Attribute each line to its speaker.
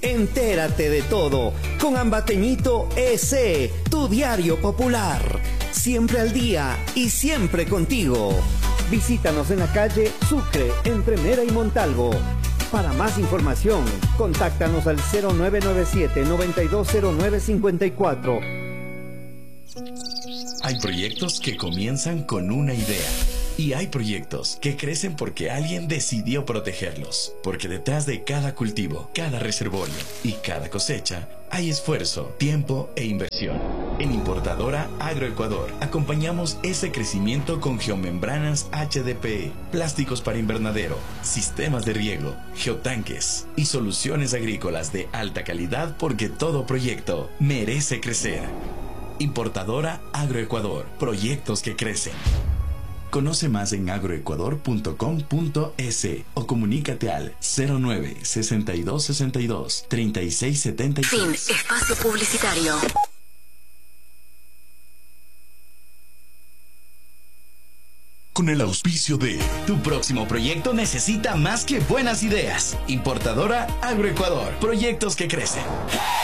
Speaker 1: Entérate de todo con Ambateñito EC, tu diario popular. Siempre al día y siempre contigo. Visítanos en la calle Sucre, entre Mera y Montalvo. Para más información, contáctanos al 0997-920954.
Speaker 2: Hay proyectos que comienzan con una idea. Y hay proyectos que crecen porque alguien decidió protegerlos. Porque detrás de cada cultivo, cada reservorio y cada cosecha, hay esfuerzo, tiempo e inversión. En Importadora Agroecuador acompañamos ese crecimiento con geomembranas HDPE, plásticos para invernadero, sistemas de riego, geotanques y soluciones agrícolas de alta calidad, porque todo proyecto merece crecer. Importadora Agroecuador, proyectos que crecen. Conoce más en agroecuador.com.es o comunícate al 09 62 62 36 76.
Speaker 3: Fin. Espacio publicitario.
Speaker 2: Con el auspicio de... Tu próximo proyecto necesita más que buenas ideas. Importadora Agroecuador. Proyectos que crecen.